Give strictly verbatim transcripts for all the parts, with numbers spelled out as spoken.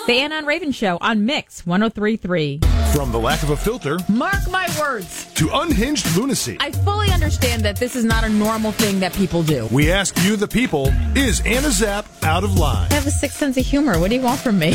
The Anna and Raven Show on Mix one oh three point three. From the lack of a filter Mark my words. to unhinged lunacy, I fully understand that this is not a normal thing that people do. we ask you, the people, is Anna Zapp out of line? I have a sixth sense of humor. What do you want from me?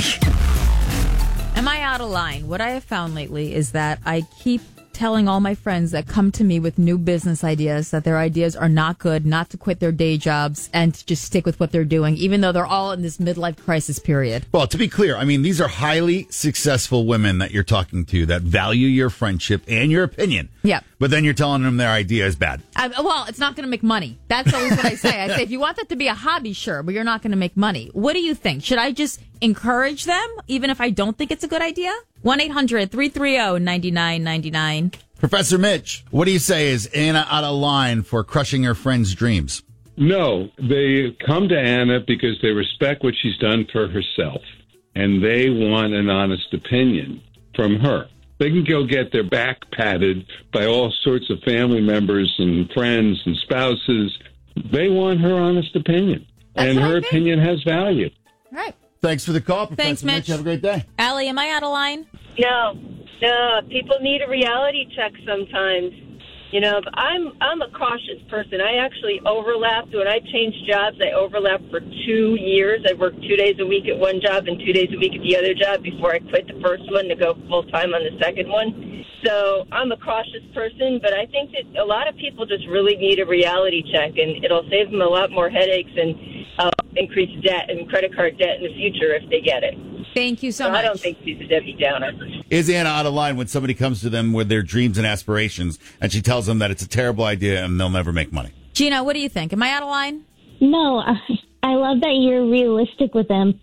Am I out of line? What I have found lately is that I keep telling all my friends that come to me with new business ideas that their ideas are not good, not to quit their day jobs and to just stick with what they're doing, even though they're all in this midlife crisis period. Well, to be clear, I mean, these are highly successful women that you're talking to that value your friendship and your opinion. Yeah. But then you're telling them their idea is bad. I, well, it's not going to make money. That's always what I say. I say, if you want that to be a hobby, sure, but you're not going to make money. What do you think? Should I just encourage them, even if I don't think it's a good idea? one eight hundred three three zero nine nine nine nine. Professor Mitch, what do you say is Anna out of line for crushing her friend's dreams? No, they come to Anna because they respect what she's done for herself, and they want an honest opinion from her. They can go get their back patted by all sorts of family members and friends and spouses. They want her honest opinion, That's and what I her think. opinion has value. All right. Thanks for the call, Professor Thanks, Mitch. Have a great day. Allie, am I out of line? No, no. People need a reality check sometimes. You know, but I'm I'm a cautious person. I actually overlapped when I changed jobs. I overlapped for two years. I worked two days a week at one job and two days a week at the other job before I quit the first one to go full time on the second one. So I'm a cautious person, but I think that a lot of people just really need a reality check, and it'll save them a lot more headaches and uh, increase debt and credit card debt in the future if they get it. Thank you so, So much. I don't think she's a Debbie Downer. Is Anna out of line when somebody comes to them with their dreams and aspirations and she tells them that it's a terrible idea and they'll never make money? Gina, what do you think? Am I out of line? No, I, I love that you're realistic with them.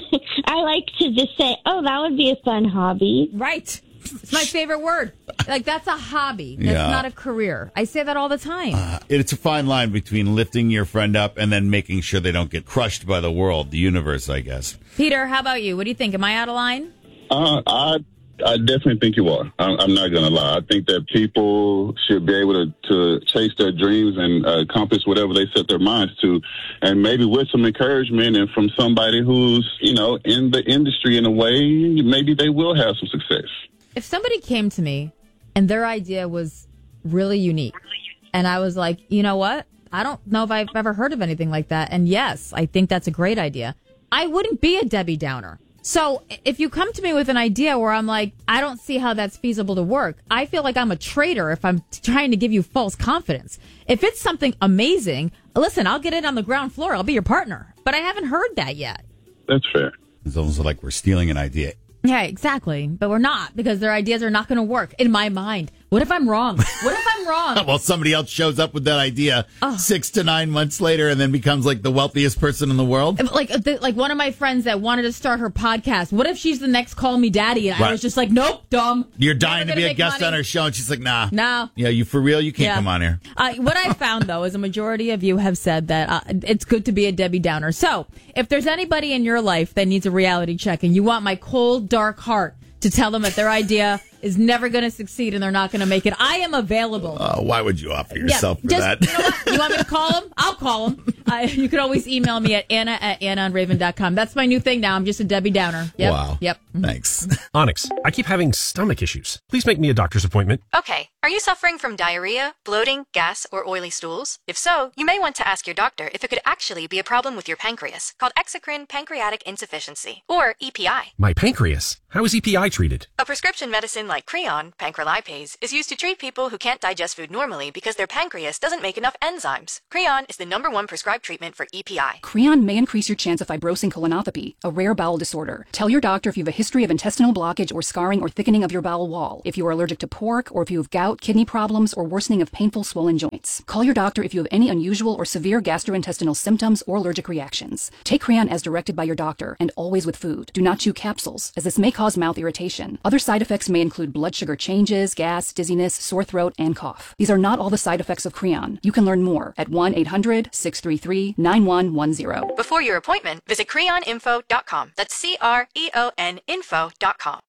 I like to just say, oh, that would be a fun hobby. Right. It's my favorite word. Like, that's a hobby. That's Yeah. not a career. I say that all the time. Uh, it's a fine line between lifting your friend up and then making sure they don't get crushed by the world, the universe, I guess. Peter, how about you? What do you think? Am I out of line? Uh, I I definitely think you are. I'm, I'm not going to lie. I think that people should be able to, to chase their dreams and uh, accomplish whatever they set their minds to. And maybe with some encouragement and from somebody who's, you know, in the industry in a way, maybe they will have some success. If somebody came to me and their idea was really unique, and I was like, you know what? I don't know if I've ever heard of anything like that. And yes, I think that's a great idea. I wouldn't be a Debbie Downer. So if you come to me with an idea where I'm like, I don't see how that's feasible to work, I feel like I'm a traitor if I'm trying to give you false confidence. If it's something amazing, listen, I'll get it on the ground floor. I'll be your partner. But I haven't heard that yet. That's fair. It's almost like we're stealing an idea. Yeah, exactly. But we're not, because their ideas are not going to work in my mind. What if I'm wrong? What if I'm wrong? Well, somebody else shows up with that idea Oh. six to nine months later and then becomes like the wealthiest person in the world. Like the, like one of my friends that wanted to start her podcast. What if she's the next Call Me Daddy? And Right. I was just like, nope, dumb. You're dying Never to be gonna a make guest money. on her show, and she's like, nah. No. Yeah, you for real? You can't Yeah. come on here. Uh, what I found, though, is a majority of you have said that uh, it's good to be a Debbie Downer. So if there's anybody in your life that needs a reality check and you want my cold, dark heart to tell them that their idea is never going to succeed and they're not going to make it, I am available. Uh, why would you offer yourself for just, that? You know what? You want me to call them? I'll call them. Uh, you can always email me at Anna at Anna on Raven dot com. That's my new thing now. I'm just a Debbie Downer. Yep. Wow. Yep. Thanks. Onyx, I keep having stomach issues. Please make me a doctor's appointment. Okay, are you suffering from diarrhea, bloating, gas, or oily stools? If so, you may want to ask your doctor if it could actually be a problem with your pancreas, called exocrine pancreatic insufficiency, or E P I. My pancreas? How is E P I treated? A prescription medicine like Creon, pancrelipase, is used to treat people who can't digest food normally because their pancreas doesn't make enough enzymes. Creon is the number one prescribed treatment for E P I. Creon may increase your chance of fibrosing colonopathy, a rare bowel disorder. Tell your doctor if you have a history of intestinal blockage or scarring or thickening of your bowel wall, if you are allergic to pork, or if you have gout, kidney problems, or worsening of painful swollen joints. Call your doctor if you have any unusual or severe gastrointestinal symptoms or allergic reactions. Take Creon as directed by your doctor, and always with food. Do not chew capsules, as this may cause mouth irritation. Other side effects may include blood sugar changes, gas, dizziness, sore throat, and cough. These are not all the side effects of Creon. You can learn more at one eight hundred six three three nine one one zero. Before your appointment, visit creon info dot com. That's C R E O N info dot com.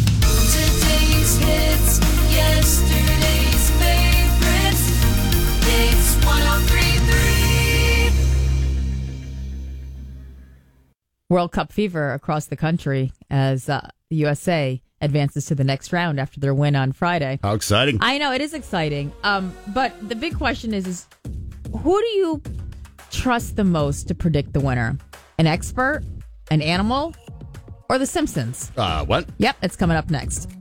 Today's hits, yesterday's favorites. It's one oh three point three. World Cup fever across the country as uh, the U S A advances to the next round after their win on Friday. How exciting. I know, it is exciting. Um, but the big question is, is who do you trust the most to predict the winner? An expert, an animal, or The Simpsons? Uh, what? Yep, it's coming up next.